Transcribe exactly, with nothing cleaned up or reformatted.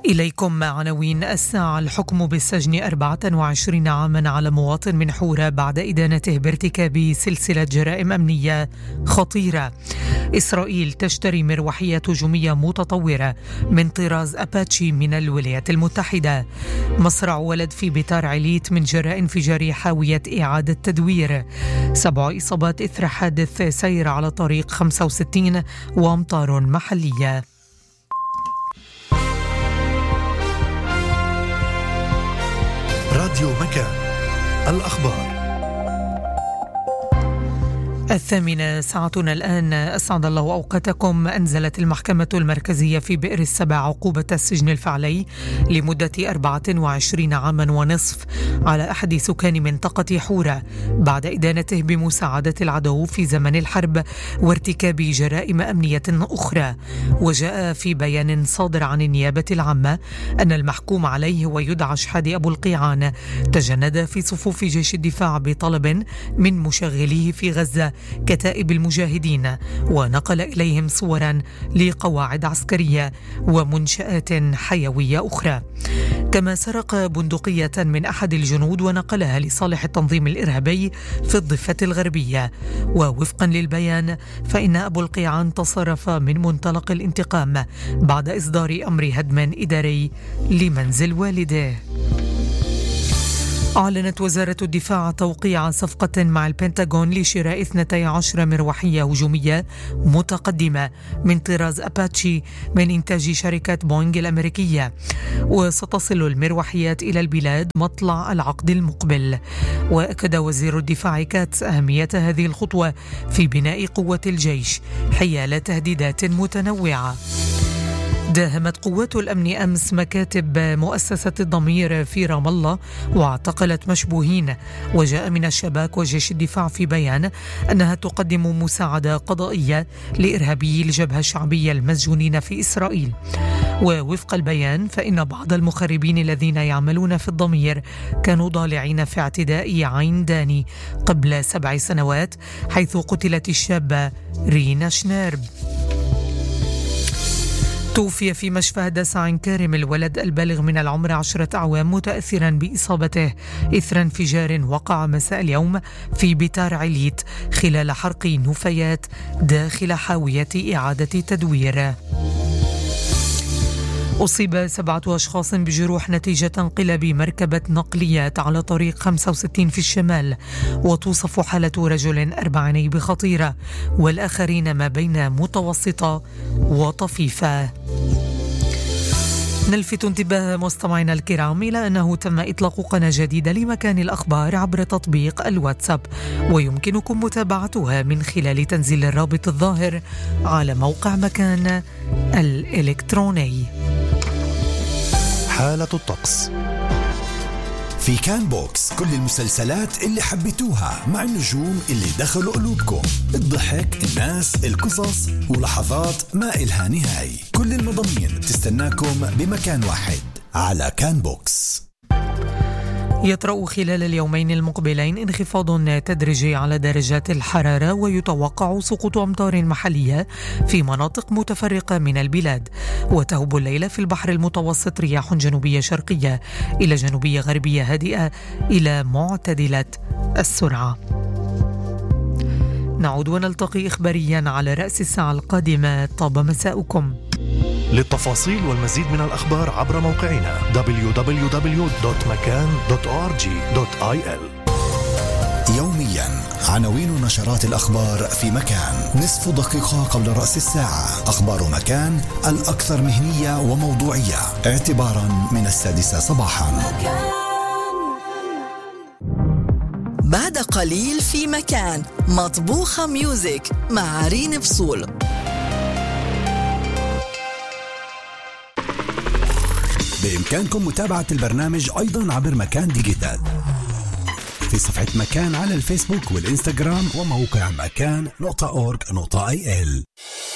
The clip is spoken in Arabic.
إليكم عناوين الساعة. الحكم بالسجن أربعة وعشرين عاما على مواطن من حورة بعد إدانته بارتكاب سلسلة جرائم أمنية خطيرة. إسرائيل تشتري مروحيات هجومية متطورة من طراز أباتشي من الولايات المتحدة. مصرع ولد في بيتار عليت من جراء انفجار حاوية إعادة تدوير. سبع إصابات إثر حادث سير على طريق خمسة وستين وأمطار محلية. راديو مكان، الأخبار. الثامنة ساعتنا الآن. أسعد الله أوقاتكم. أنزلت المحكمة المركزية في بئر السبع عقوبة السجن الفعلي لمدة أربعة وعشرين عاما ونصف على أحد سكان منطقة حورة بعد إدانته بمساعدة العدو في زمن الحرب وارتكاب جرائم أمنية أخرى. وجاء في بيان صادر عن النيابة العامة أن المحكوم عليه ويدعى شحادي أبو القيعان تجند في صفوف جيش الدفاع بطلب من مشغليه في غزة كتائب المجاهدين، ونقل إليهم صورا لقواعد عسكرية ومنشآت حيوية أخرى. كما سرق بندقية من أحد الجنود ونقلها لصالح التنظيم الإرهابي في الضفة الغربية. ووفقا للبيان فإن أبو القيعان تصرف من منطلق الانتقام بعد إصدار أمر هدم إداري لمنزل والده. أعلنت وزارة الدفاع توقيع صفقة مع البنتاغون لشراء اثنتي عشرة مروحية هجومية متقدمة من طراز أباتشي من إنتاج شركة بوينغ الأمريكية، وستصل المروحيات إلى البلاد مطلع العقد المقبل. وأكد وزير الدفاع كاتس أهمية هذه الخطوة في بناء قوة الجيش حيال تهديدات متنوعة. داهمت قوات الأمن أمس مكاتب مؤسسة الضمير في رام الله واعتقلت مشبوهين. وجاء من الشباك وجيش الدفاع في بيان أنها تقدم مساعدة قضائية لإرهابيي الجبهة الشعبية المسجونين في إسرائيل. ووفق البيان فإن بعض المخربين الذين يعملون في الضمير كانوا ضالعين في اعتداء عين داني قبل سبع سنوات حيث قتلت الشابة رينا شنارب. توفي في مشفى هدسة عين كارم الولد البالغ من العمر عشرة أعوام متأثرا بإصابته إثر انفجار وقع مساء اليوم في بيتار عليت خلال حرق نفايات داخل حاوية إعادة تدوير. أصيب سبعة أشخاص بجروح نتيجة انقلاب مركبة نقليات على طريق خمسة وستين في الشمال، وتوصف حالة رجل أربعيني بخطيرة والآخرين ما بين متوسطة وطفيفة. نلفت انتباه مستمعينا الكرام إلى أنه تم إطلاق قناة جديدة لمكان الأخبار عبر تطبيق الواتساب، ويمكنكم متابعتها من خلال تنزيل الرابط الظاهر على موقع مكان الإلكتروني. حالة الطقس في كان بوكس، كل المسلسلات اللي حبيتوها مع النجوم اللي دخلوا قلوبكم، الضحك، الناس، القصص ولحظات ما إلها نهاية. كل المضامين بتستناكم بمكان واحد على كان بوكس. يطرأ خلال اليومين المقبلين انخفاض تدريجي على درجات الحرارة، ويتوقع سقوط أمطار محلية في مناطق متفرقة من البلاد. وتهب الليلة في البحر المتوسط رياح جنوبية شرقية إلى جنوبية غربية هادئة إلى معتدلة السرعة. نعود ونلتقي إخباريا على رأس الساعة القادمة. طاب مساؤكم. للتفاصيل والمزيد من الأخبار عبر موقعنا دبليو دبليو دبليو دوت مكان دوت أو آر جي دوت آي إل. يوميا عناوين نشرات الأخبار في مكان، نصف دقيقة قبل رأس الساعة. أخبار مكان الأكثر مهنية وموضوعية اعتبارا من السادسة صباحا. بعد قليل في مكان مطبوخة ميوزك مع عرين فصول. بإمكانكم متابعة البرنامج أيضا عبر مكان ديجيتال في صفحة مكان على الفيسبوك والإنستغرام وموقع مكان نقطة أورج نقطة آي إل.